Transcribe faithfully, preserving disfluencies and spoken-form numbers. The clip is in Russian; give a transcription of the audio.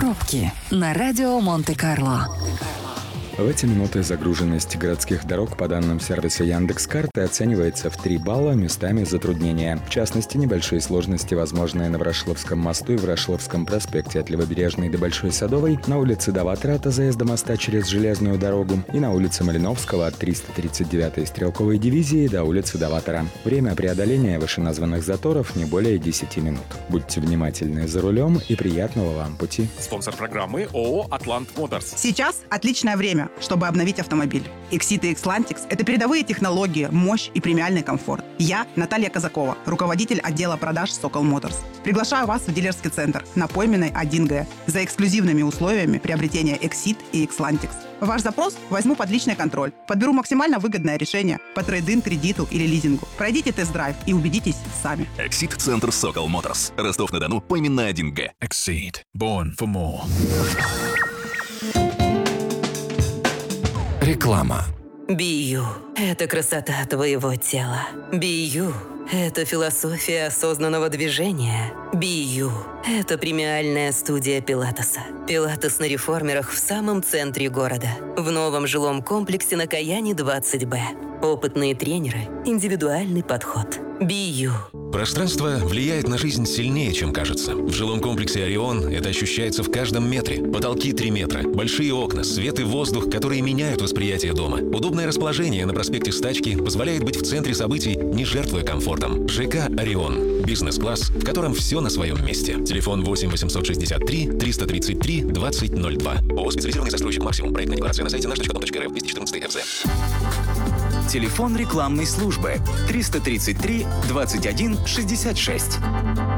Пробки на радио Монте-Карло. В эти минуты загруженность городских дорог по данным сервиса Яндекс.Карты оценивается в три балла, местами затруднения. В частности, небольшие сложности, возможные на Ворошиловском мосту и Ворошиловском проспекте от Левобережной до Большой Садовой, на улице Доватра от заезда моста через железную дорогу и на улице Малиновского от триста тридцать девятой стрелковой дивизии до улицы Доватра. Время преодоления вышеназванных заторов не более десяти минут. Будьте внимательны за рулем и приятного вам пути. Спонсор программы ООО «Атлант Моторс». Сейчас отличное время, чтобы обновить автомобиль. Exit и Xlantix – это передовые технологии, мощь и премиальный комфорт. Я Наталья Казакова, руководитель отдела продаж Sokol Motors. Приглашаю вас в дилерский центр на Пойменной один Г за эксклюзивными условиями приобретения Exit и Xlantix. Ваш запрос возьму под личный контроль. Подберу максимально выгодное решение по трейд-ин, кредиту или лизингу. Пройдите тест-драйв и убедитесь сами. Exit-центр Sokol Motors. Ростов-на-Дону, Пойменная один Г. Exit. Born for more. Реклама. Бию – это красота твоего тела. Бию – это философия осознанного движения. Бию – это премиальная студия пилатеса. Пилатес на реформерах в самом центре города. В новом жилом комплексе на Каяне двадцать Б. Опытные тренеры, индивидуальный подход. Бию. Пространство влияет на жизнь сильнее, чем кажется. В жилом комплексе «Орион» это ощущается в каждом метре. Потолки три метра, большие окна, свет и воздух, которые меняют восприятие дома. Удобное расположение на проспекте Стачки позволяет быть в центре событий, не жертвуя комфортом. ЖК «Орион». Бизнес-класс, в котором все на своем месте. Телефон восемь восемьсот шестьдесят три триста тридцать три двадцать ноль два. ООО «Специализированный застройщик Максимум». Проектная декларация на сайте наш точка ком точка эр эф двести четырнадцать эф зэ. Телефон рекламной службы триста тридцать три двадцать один шестьдесят шесть.